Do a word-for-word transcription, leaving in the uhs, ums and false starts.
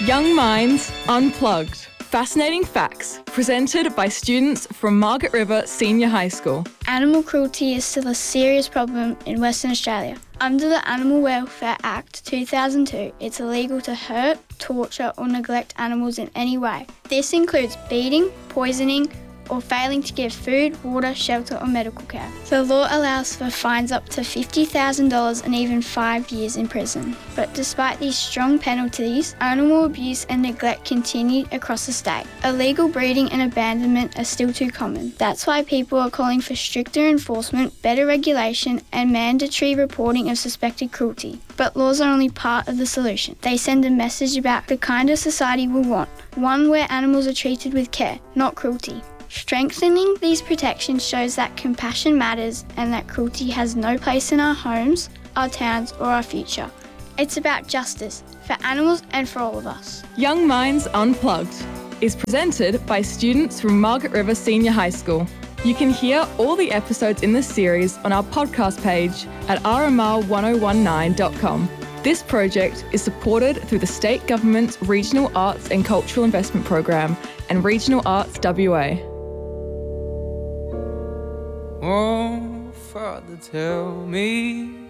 Young Minds Unplugged. Fascinating facts presented by students from Margaret River Senior High School. Animal cruelty is still a serious problem in Western Australia. Under the Animal Welfare Act two thousand two, it's illegal to hurt, torture or neglect animals in any way. This includes beating, poisoning, or failing to give food, water, shelter or medical care. The law allows for fines up to fifty thousand dollars and even five years in prison. But despite these strong penalties, animal abuse and neglect continue across the state. Illegal breeding and abandonment are still too common. That's why people are calling for stricter enforcement, better regulation and mandatory reporting of suspected cruelty. But laws are only part of the solution. They send a message about the kind of society we want, one where animals are treated with care, not cruelty. Strengthening these protections shows that compassion matters and that cruelty has no place in our homes, our towns or our future. It's about justice for animals and for all of us. Young Minds Unplugged is presented by students from Margaret River Senior High School. You can hear all the episodes in this series on our podcast page at r m r one oh one nine dot com. This project is supported through the State Government's Regional Arts and Cultural Investment Program and Regional Arts W A. Oh, Father, tell me